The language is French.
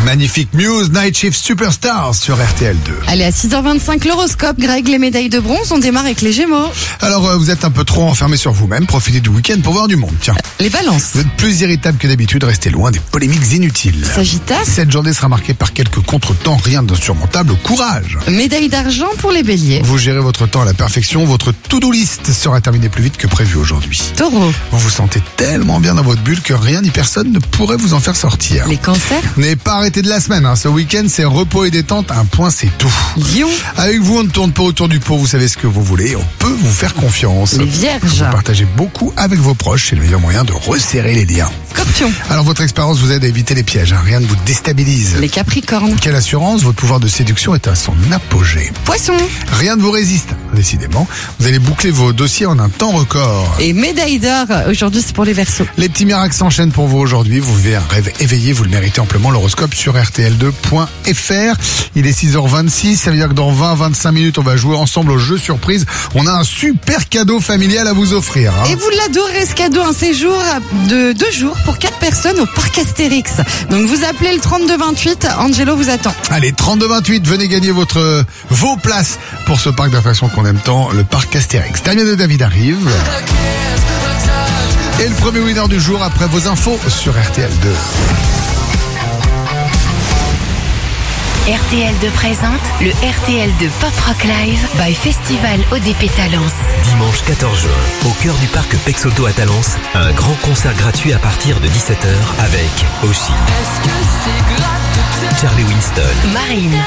Magnifique Muse, Night Shift Superstars sur RTL 2. Allez, à 6h25, l'horoscope. Greg, les médailles de bronze, on démarre avec les Gémeaux. Alors, vous êtes un peu trop enfermé sur vous-même. Profitez du week-end pour voir du monde. Tiens, Les balances. vous êtes plus irritable que d'habitude. Restez loin des polémiques inutiles. Sagittaire. Cette journée sera marquée par quelques contretemps, rien d'insurmontable. Courage. Médaille d'argent pour les béliers. Vous gérez votre temps à la perfection. Votre to-do list sera terminée plus vite que prévu aujourd'hui. Taureau. Vous vous sentez tellement bien dans votre bulle que rien ni personne ne pourrait vous en faire sortir. Les cancers. N'ayez pas arrêté de la semaine. Ce week-end, c'est repos et détente. Un point, c'est tout. Lion. Avec vous, on ne tourne pas autour du pot. Vous savez ce que vous voulez. On peut vous faire confiance. Les vierges. Vous partagez beaucoup avec vos proches. C'est le meilleur moyen de resserrer les liens. Scorpion. Alors, votre expérience vous aide à éviter les pièges. Rien ne vous déstabilise. Les capricornes. Quelle assurance, votre pouvoir de séduction est à son apogée. Poissons. Rien ne vous résiste, décidément. Vous allez boucler vos dossiers en un temps record. Et médaille d'or. Aujourd'hui, c'est pour les Verseaux. Les petits miracles s'enchaînent pour vous aujourd'hui. Vous vivez un rêve éveillé, vous le méritez amplement. L'horoscope sur rtl2.fr. Il est 6h26, ça veut dire que dans 20-25 minutes, on va jouer ensemble au jeu surprise. On a un super cadeau familial à vous offrir. Et vous l'adorez ce cadeau, un séjour de 2 jours pour 4 personnes au parc Astérix. Donc vous appelez le 3228, Angelo vous attend. Allez, 3228, venez gagner vos places pour ce parc d'attractions qu'on aime tant, le parc Astérix. Daniel de David arrive. Et le premier winner du jour après vos infos sur RTL2. RTL2 présente le RTL2 Pop Rock Live by Festival ODP Talence. Dimanche 14 juin, au cœur du parc Pexoto à Talence, un grand concert gratuit à partir de 17h avec Oshi, Charlie Winston, Marine.